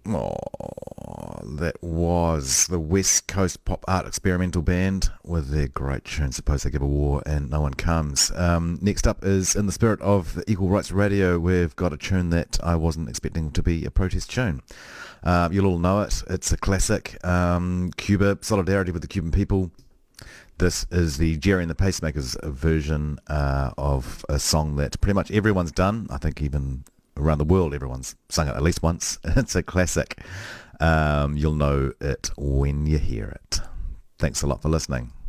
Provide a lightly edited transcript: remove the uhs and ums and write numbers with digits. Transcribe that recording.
Oh, that was the West Coast Pop Art Experimental Band with their great tune Suppose They Give a War and No One Comes. Next up is in the spirit of the Equal Rights Radio. We've got a tune that I wasn't expecting to be a protest tune. You'll all know it. It's a classic. Cuba, solidarity with the Cuban people. This is the Jerry and the Pacemakers version of a song that pretty much everyone's done. I think even around the world everyone's sung it at least once. It's a classic. You'll know it when you hear it. Thanks a lot for listening.